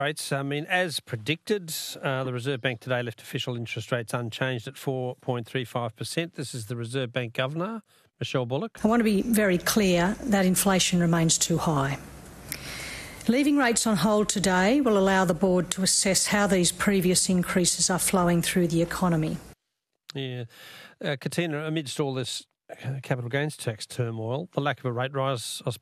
Rates. As predicted, the Reserve Bank today left official interest rates unchanged at 4.35%. This is the Reserve Bank Governor, Michelle Bullock. I want to be very clear that inflation remains too high. Leaving rates on hold today will allow the board to assess how these previous increases are flowing through the economy. Yeah. Katina, amidst all this capital gains tax turmoil, the lack of a rate rise, I suppose,